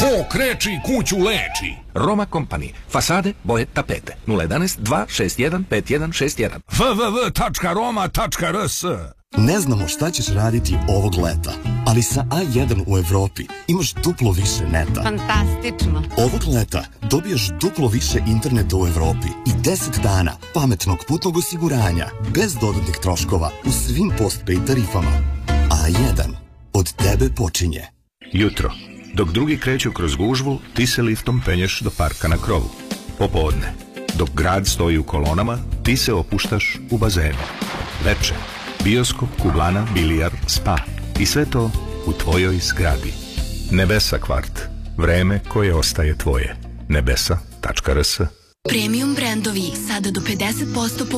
To kreči kuću leči. Roma Company. Fasade, boje, tapete. 011 261 5161. www.roma.rs. Ne znamo šta ćeš raditi ovog leta, ali sa A1 u Evropi imaš duplo više neta. Fantastično. Ovog leta dobijaš duplo više interneta u Evropi i 10 dana pametnog putnog osiguranja bez dodatnih troškova u svim postpaid tarifama. A1. Od tebe počinje. Jutro. Dok drugi kreću kroz gužvu, ti se liftom penješ do parka na krovu. Popodne. Dok grad stoji u kolonama, ti se opuštaš u bazenu. Veče. Bioskop, kuglana, bilijar, spa. I sve to u tvojoj zgradi. Nebesa kvart. Vreme koje ostaje tvoje. Nebesa.rs. Premium brendovi sada do 50%